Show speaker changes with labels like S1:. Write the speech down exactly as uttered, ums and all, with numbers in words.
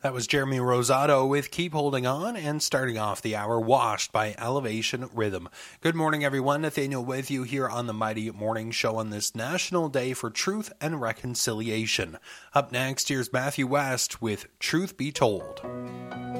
S1: That was Jeremy Rosado with Keep Holding On, and starting off the hour, Washed by Elevation Rhythm. Good morning, everyone. Nathaniel with you here on the Mighty Morning Show on this National Day for Truth and Reconciliation. Up next, here's Matthew West with Truth Be Told.